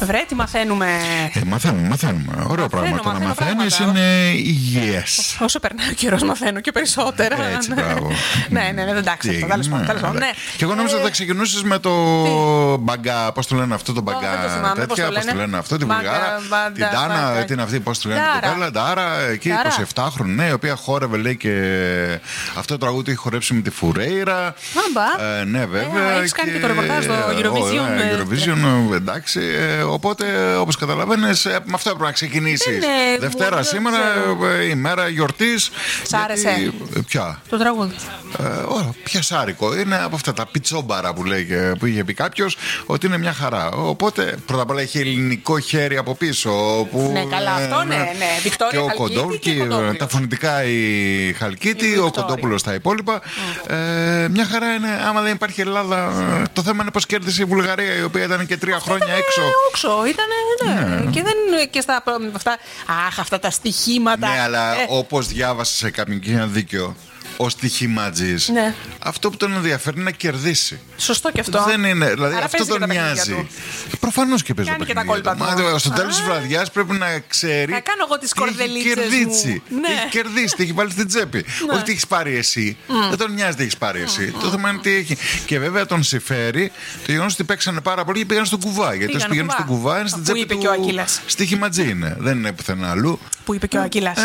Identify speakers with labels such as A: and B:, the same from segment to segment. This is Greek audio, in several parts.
A: Βρε, τι μαθαίνουμε.
B: Μαθαίνουμε. Ωραίο πράγμα. Το να μαθαίνεις είναι υγιές.
A: Όσο περνάει ο καιρός, μαθαίνω και περισσότερα.
B: Έτσι, μπράβο.
A: Ναι, εντάξει. Τέλος πάντων.
B: Και εγώ νόμιζα ότι θα ξεκινήσεις με το μπαγκά. Πώς το λένε αυτό το μπαγκά. Τέτοια. Πώς το λένε αυτό, την Βουλγάρα. Την Τάνα, τι είναι αυτή, πώς το λένε. Ντάρα, εκεί 27χρονη, ναι, η οποία χόρευε, λέει, και αυτό το τραγούδι έχει χορέψει με τη Φουρέιρα. Ναι, βέβαια.
A: Έχεις κάνει και το ρεπορτάζ στο
B: Eurovision. Εντάξει. Οπότε, όπως καταλαβαίνεις, με αυτό έπρεπε να ξεκινήσει. Δευτέρα σήμερα, ημέρα γιορτής.
A: Σ' άρεσε?
B: Ποια?
A: Το τραγούδι.
B: Πιασάρικο. Είναι από αυτά τα πιτσόμπαρα που είχε πει κάποιος ότι είναι μια χαρά. Οπότε πρώτα απ' όλα έχει ελληνικό χέρι από πίσω.
A: Ναι, καλά, αυτό ναι.
B: Και ο Κοντόπουλος, τα φωνητικά η Χαλκίτη, ο Κοντόπουλος τα υπόλοιπα. Μια χαρά είναι. Άμα δεν υπάρχει Ελλάδα, το θέμα είναι πως κέρδισε η Βουλγαρία, η οποία ήταν και 3 χρόνια έξω.
A: Ήτανε. Και δεν και στα αυτά τα στοιχήματα.
B: Ναι, αλλά όπως διάβασα σε κάποιον και είχε δίκιο. Ο στοιχηματζής,
A: ναι.
B: Αυτό που τον ενδιαφέρει είναι να κερδίσει.
A: Σωστό και αυτό.
B: Δεν είναι, δηλαδή
A: άρα
B: αυτό τον νοιάζει. Προφανώς και παίζει
A: τα κόλπα του.
B: Στο τέλος της βραδιάς πρέπει να ξέρει.
A: Θα κάνω εγώ τις κορδελίτσες
B: κερδίσει.
A: μου. Ναι.
B: Έχει κερδίσει, τι έχει βάλει στην τσέπη. Όχι τι έχει πάρει εσύ. Δεν τον νοιάζει τι έχει πάρει εσύ. Το θέμα είναι τι έχει. Και βέβαια τον συμφέρει το γεγονός ότι παίξανε πάρα πολύ και πήγαν στον κουβά. Γιατί όσοι πηγαίνουν στον κουβά είναι στην τσέπη του. Στοιχηματζή είναι. Δεν είναι πουθενά αλλού.
A: Που είπε και ο Ακύλας.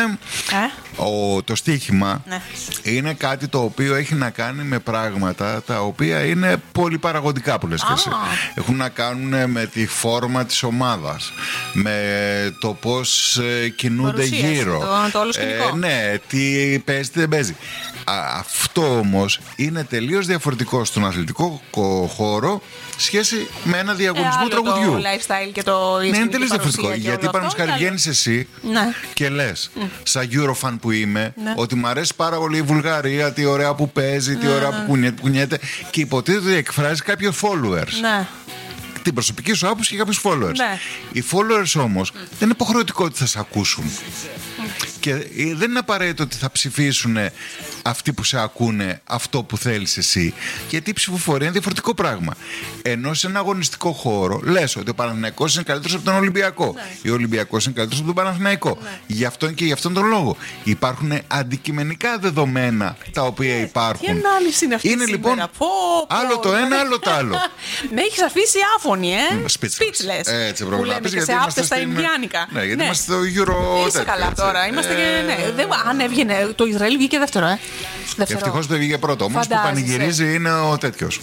B: Το στοίχημα είναι κάτι το οποίο έχει να κάνει με πράγματα τα οποία είναι πολυπαραγωγικά που λες και εσύ. Έχουν να κάνουν με τη φόρμα της ομάδας, με το πώς κινούνται γύρω.
A: Το όλο σκηνικό.
B: Ναι, τι παίζει, τι δεν παίζει. Αυτό όμως είναι τελείως διαφορετικό στον αθλητικό χώρο σχέση με ένα διαγωνισμό τραγουδιού.
A: Το lifestyle και το
B: ναι, είναι τελείως διαφορετικό. Γιατί παραδείγματος χάρη βγαίνεις εσύ και λες, σαν Eurofan που είμαι, ότι μου αρέσει πάρα πολύ η Βουλγαρία, τι ωραία που παίζει, τι ωραία που κουνιέται, και υποτίθεται ότι εκφράζει κάποιους followers.
A: Ναι.
B: Την προσωπική σου άποψη και κάποιους followers.
A: Ναι.
B: Οι followers όμως δεν είναι υποχρεωτικό ότι θα σε ακούσουν. Και δεν είναι απαραίτητο ότι θα ψηφίσουν αυτοί που σε ακούνε αυτό που θέλεις εσύ. Γιατί η ψηφοφορία είναι διαφορετικό πράγμα. Ενώ σε ένα αγωνιστικό χώρο λες ότι ο Παναθηναϊκός είναι καλύτερος από τον Ολυμπιακό. Ή ο Ολυμπιακός είναι καλύτερος από τον Παναθηναϊκό. Γι' αυτόν και γι' αυτόν τον λόγο. Υπάρχουν αντικειμενικά δεδομένα τα οποία υπάρχουν.
A: Τι ανάλυση είναι αυτή?
B: Είναι λοιπόν άλλο το ένα, άλλο το άλλο.
A: Με έχεις αφήσει άφωνη,
B: Speechless. Έτσι
A: που λέμε και σε άπτεστα Ινδιάνικα.
B: Ναι, γιατί είμαστε στο Euro.
A: Είσαι καλά τώρα. Αν έβγαινε. Το Ισραήλ βγήκε δεύτερο,
B: Ευτυχώς δεν βγήκε πρώτο. Όμως που πανηγυρίζει είναι ο τέτοιος.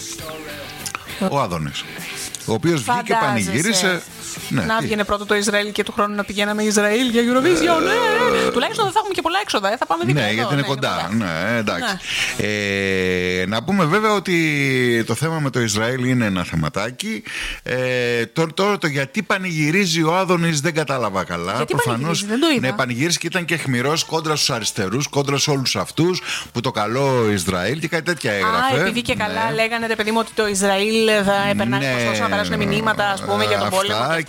B: Ο Άδωνης. Ο οποίος βγήκε και πανηγύρισε.
A: Να βγαίνει πρώτο το Ισραήλ και του χρόνου να πηγαίναμε Ισραήλ για Eurovision. Τουλάχιστον δεν θα έχουμε και πολλά έξοδα. Θα πάμε δίπλα.
B: Ναι, γιατί είναι κοντά. Ναι, εντάξει. Να πούμε βέβαια ότι το θέμα με το Ισραήλ είναι ένα θεματάκι. Τώρα το γιατί πανηγυρίζει ο Άδωνης δεν κατάλαβα καλά.
A: Προφανώς
B: ναι, πανηγύρισε και ήταν και αιχμηρός κόντρα στους αριστερούς, κόντρα σε όλους αυτούς που το καλό Ισραήλ και κάτι τέτοια έγραφε.
A: Επειδή και καλά λέγανε, ρε παιδί μου, ότι το Ισραήλ θα έπαιρναν να περάσουν μηνύματα, ας πούμε, για τον πόλεμο.